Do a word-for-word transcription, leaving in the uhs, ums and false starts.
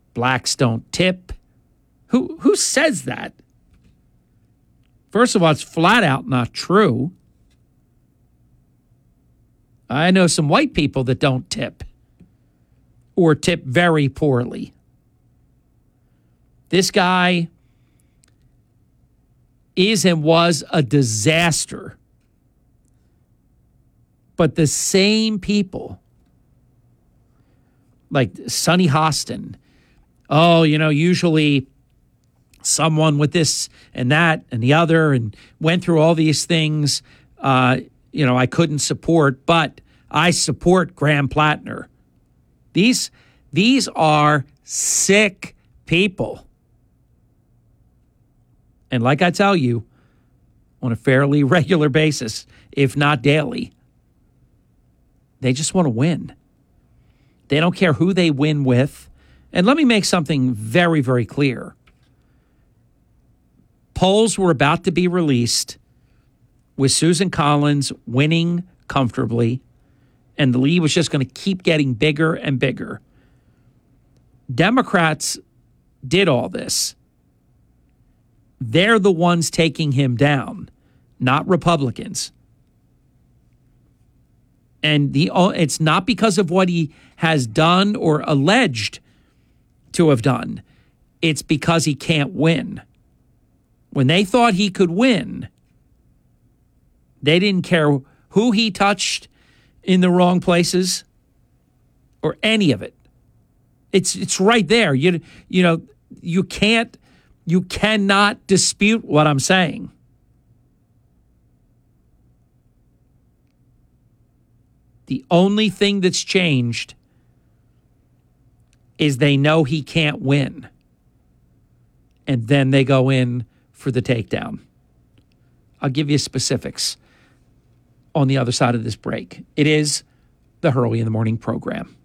Blacks don't tip. Who who says that? First of all, it's flat out not true. I know some white people that don't tip or tip very poorly. This guy is and was a disaster. But the same people, like Sonny Hostin, oh, you know, usually someone with this and that and the other, and went through all these things, uh, you know, I couldn't support, but I support Graham Plattner. These, these are sick people. And like I tell you, on a fairly regular basis, if not daily, they just want to win. They don't care who they win with. And let me make something very, very clear. Polls were about to be released with Susan Collins winning comfortably, and the lead was just going to keep getting bigger and bigger. Democrats did all this. They're the ones taking him down, not Republicans. And the it's not because of what he has done or alleged to have done. It's because he can't win. When they thought he could win, they didn't care who he touched in the wrong places or any of it. It's it's right there. You you know, you can't you cannot dispute what I'm saying. The only thing that's changed is they know he can't win. And then they go in for the takedown. I'll give you specifics on the other side of this break. It is the Hurley in the Morning program.